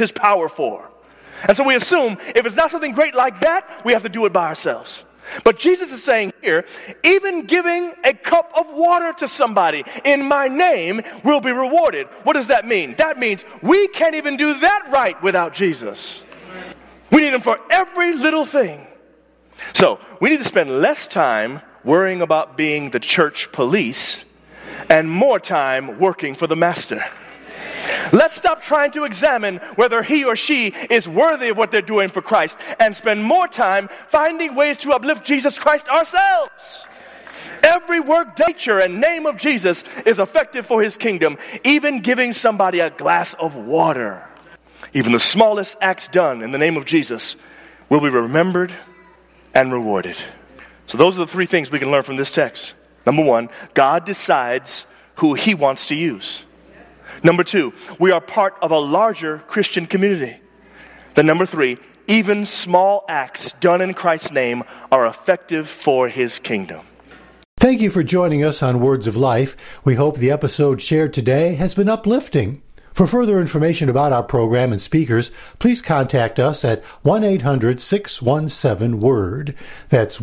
his power for. And so we assume if it's not something great like that, we have to do it by ourselves. But Jesus is saying here, even giving a cup of water to somebody in my name will be rewarded. What does that mean? That means we can't even do that right without Jesus. We need him for every little thing. So we need to spend less time worrying about being the church police and more time working for the master. Let's stop trying to examine whether he or she is worthy of what they're doing for Christ and spend more time finding ways to uplift Jesus Christ ourselves. Every work, nature, and name of Jesus is effective for his kingdom, even giving somebody a glass of water. Even the smallest acts done in the name of Jesus will be remembered and rewarded. So those are the three things we can learn from this text. Number one, God decides who he wants to use. Number two, we are part of a larger Christian community. Then number three, even small acts done in Christ's name are effective for his kingdom. Thank you for joining us on Words of Life. We hope the episode shared today has been uplifting. For further information about our program and speakers, please contact us at 1-800-617-WORD. That's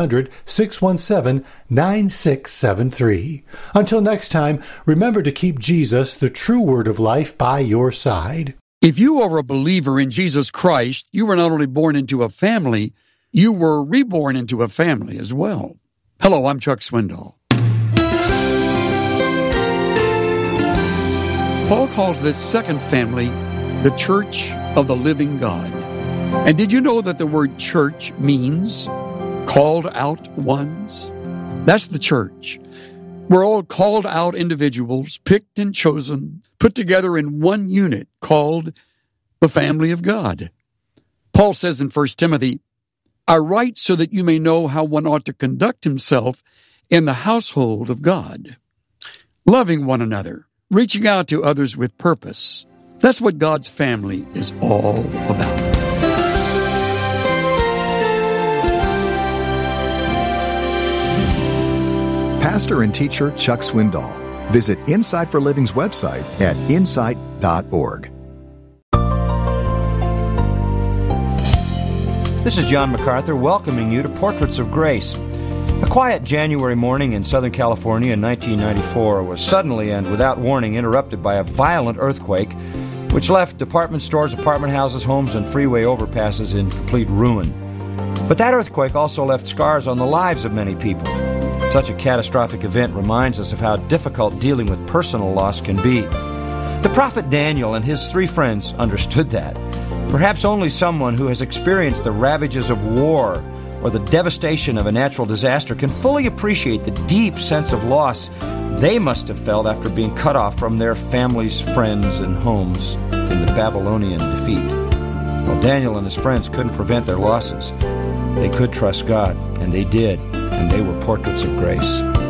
1-800-617-9673. Until next time, remember to keep Jesus, the true Word of life, by your side. If you are a believer in Jesus Christ, you were not only born into a family, you were reborn into a family as well. Hello, I'm Chuck Swindoll. Paul calls this second family the Church of the Living God. And did you know that the word church means called out ones? That's the church. We're all called out individuals, picked and chosen, put together in one unit called the family of God. Paul says in 1 Timothy, I write so that you may know how one ought to conduct himself in the household of God, loving one another, reaching out to others with purpose. That's what God's family is all about. Pastor and teacher Chuck Swindoll. Visit Insight for Living's website at insight.org. This is John MacArthur welcoming you to Portraits of Grace. A quiet January morning in Southern California in 1994 was suddenly and without warning interrupted by a violent earthquake which left department stores, apartment houses, homes, and freeway overpasses in complete ruin. But that earthquake also left scars on the lives of many people. Such a catastrophic event reminds us of how difficult dealing with personal loss can be. The prophet Daniel and his 3 friends understood that. Perhaps only someone who has experienced the ravages of war or the devastation of a natural disaster can fully appreciate the deep sense of loss they must have felt after being cut off from their families, friends, and homes in the Babylonian defeat. While Daniel and his friends couldn't prevent their losses, they could trust God, and they did, and they were portraits of grace.